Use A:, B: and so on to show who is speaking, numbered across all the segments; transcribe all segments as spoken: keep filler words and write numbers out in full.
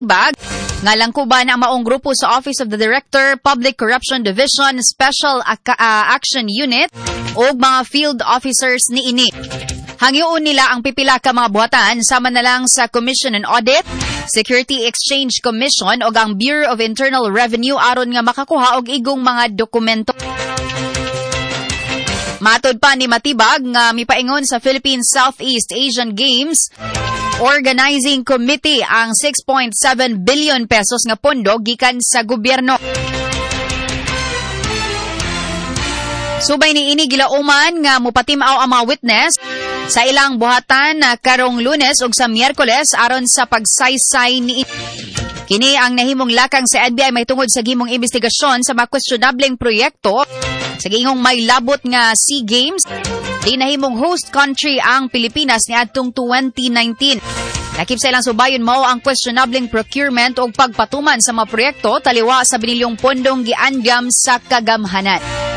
A: bag nga langkuban ang maong grupo sa Office of the Director, Public Corruption Division, Special Ac- uh, Action Unit o mga field officers ni ini. Hangyoon nila ang pipila ka mga buhatan sama na lang sa Commission on Audit, Security Exchange Commission o ang Bureau of Internal Revenue aron nga makakuha og igong mga dokumento. Matod pa ni Matibag nga mipaingon sa Philippine Southeast Asian Games Organizing Committee ang six point seven billion pesos nga pondo gikan sa gobyerno. Subay ni ini gilauman nga mupatimaw ang mga witness sa ilang buhatan na karong Lunes ug sa Miyerkules aron sa pagsaysay ni kini ang nahimong lakang sa N B I may tungod sa gimong investigasyon sa mga questionableng proyekto sa gingong may labot nga SEA Games. Di nahimong host country ang Pilipinas niadtong twenty nineteen. Nakip sa ilang subayon mao ang questionableng procurement o pagpatuman sa mga proyekto taliwa sa binilyong pondong giandam sa kagamhanan.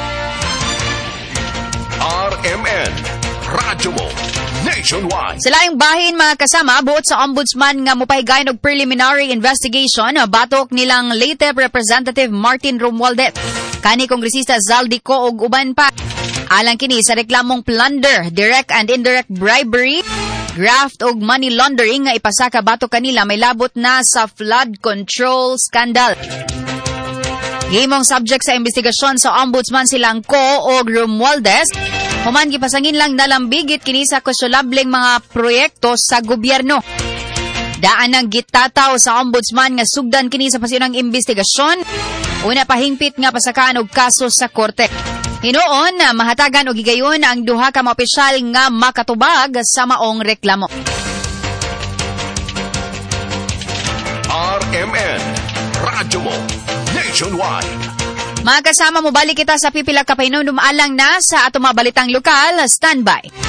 B: R M N Radyo Mo Nationwide.
A: Sa laing bahin mga kasama, buot sa ombudsman nga mupahigayon og preliminary investigation batok nilang Leyte Representative Martin Romualdez, kani Kongresista Zaldico og uban pa. Alang kini sa reklamong plunder, direct and indirect bribery, graft og money laundering nga ipasaka batok kanila may labot na sa flood control scandal. Gimong subject sa investigasyon sa ombudsman silang Ko og Romualdez, human gipasangin lang nalambigit kini sa questionableng mga proyekto sa gobyerno. Daan ang gitataw sa ombudsman nga sugdan kini sa pasinang investigasyon, una pahingpit nga pasakaan og kaso sa korte. Hinuon na mahatagan og higayon ang duha ka mga opisyal nga makatubag sa maong reklamo.
B: R M N Radyo Mo Nationwide.
A: Mga kasama mo, balik kita sa pipila ka painundum alang na sa ato mga balitang lokal. Standby.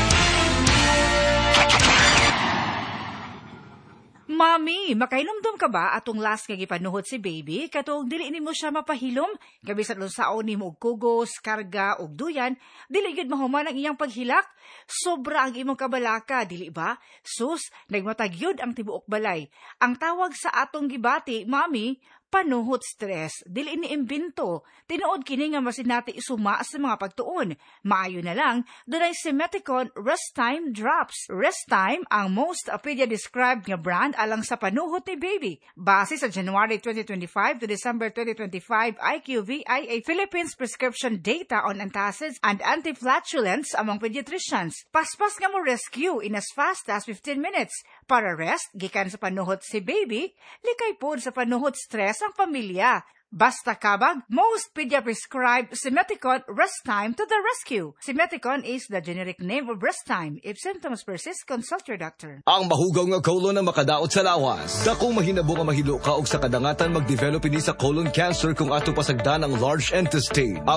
C: Mami, makahilomdom ka ba atong last nga gipanuhot si baby? Katong dili nimo siya mapahilom, gabi sa lunsaon nimo og kugos, karga og duyan, dili gid mahuman ang iyang paghilak. Sobra ang imong kabalaka, dili ba? Sus, nagmatagyod ang tibuok balay. Ang tawag sa atong gibati, mami, panuhot stress. Dili ni imbento. Tinuod kini nga masinati isuma sa mga pagtuon. Maayo na lang, dunay Simeticon Rest Time Drops. Rest Time ang most Apedia described nga brand alang sa panuhot ni baby. Base sa January twenty twenty-five to December twenty twenty-five I Q V I A Philippines prescription data on antacids and antiflatulence among pediatricians. Paspas nga mo rescue in as fast as fifteen minutes. Para rest, gikan sa panuhot si baby, likay pod sa panuhot stress ang pamilya. Basta kabag, most pedia-prescribed Simeticon Rest Time to the rescue. Simeticon is the generic name of Rest Time. If symptoms persist, consult your doctor.
D: Ang mahugaw nga colon na makadaot sa lawas. Dakong mahinabo nga mahilo ka og sa kadangatan mag-develop ini sa colon cancer kung ato pasagdan ang large intestine.